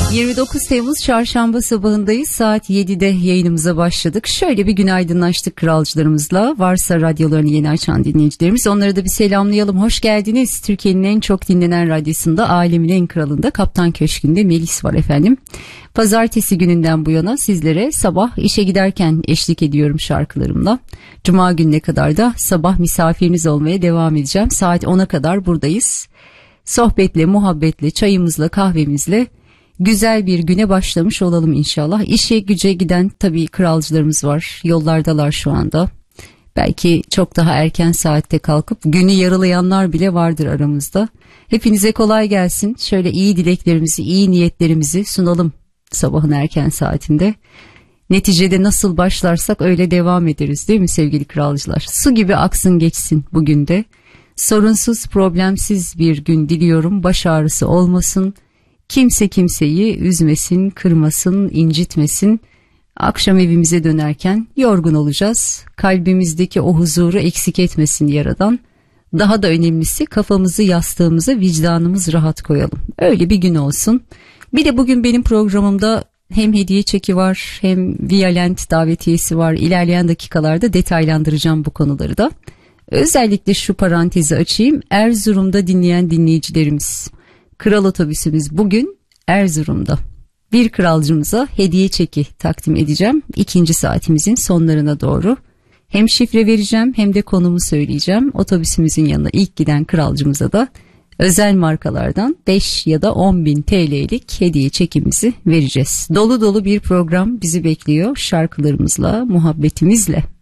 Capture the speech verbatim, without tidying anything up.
yirmi dokuz Temmuz Çarşamba sabahındayız. Saat yedide yayınımıza başladık. Şöyle bir günaydınlaştık kralcılarımızla. Varsa radyolarını yeni açan dinleyicilerimiz, onları da bir selamlayalım. Hoş geldiniz. Türkiye'nin en çok dinlenen radyosunda, alemin en kralında, Kaptan Köşkü'nde Melis var efendim. Pazartesi gününden bu yana sizlere sabah işe giderken eşlik ediyorum şarkılarımla. Cuma gününe kadar da sabah misafiriniz olmaya devam edeceğim. Saat ona kadar buradayız. Sohbetle, muhabbetle, çayımızla, kahvemizle güzel bir güne başlamış olalım inşallah. İşe güce giden tabii kralcılarımız var. Yollardalar şu anda. Belki çok daha erken saatte kalkıp günü yarılayanlar bile vardır aramızda. Hepinize kolay gelsin. Şöyle iyi dileklerimizi, iyi niyetlerimizi sunalım sabahın erken saatinde. Neticede nasıl başlarsak öyle devam ederiz, değil mi sevgili kralcılar? Su gibi aksın geçsin bugün de. Sorunsuz, problemsiz bir gün diliyorum. Baş ağrısı olmasın. Kimse kimseyi üzmesin, kırmasın, incitmesin. Akşam evimize dönerken yorgun olacağız. Kalbimizdeki o huzuru eksik etmesin Yaradan. Daha da önemlisi, kafamızı yastığımıza vicdanımız rahat koyalım. Öyle bir gün olsun. Bir de bugün benim programımda hem hediye çeki var, hem Violent davetiyesi var. İlerleyen dakikalarda detaylandıracağım bu konuları da. Özellikle şu parantezi açayım. Erzurum'da dinleyen dinleyicilerimiz, Kral Otobüsümüz bugün Erzurum'da. Bir kralcımıza hediye çeki takdim edeceğim. İkinci saatimizin sonlarına doğru. Hem şifre vereceğim hem de konumu söyleyeceğim. Otobüsümüzün yanına ilk giden kralcımıza da özel markalardan beş ya da on bin T L'lik hediye çekimizi vereceğiz. Dolu dolu bir program bizi bekliyor şarkılarımızla, muhabbetimizle.